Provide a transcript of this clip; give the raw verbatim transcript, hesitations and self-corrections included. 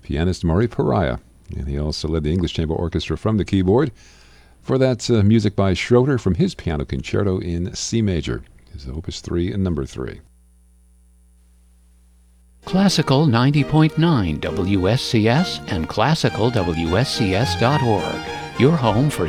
pianist Maury Pariah. And he also led the English Chamber Orchestra from the keyboard. For that, uh, music by Schroeder from his Piano Concerto in C major, his Opus three and number three. Classical ninety point nine W S C S and classical W S C S dot org, your home for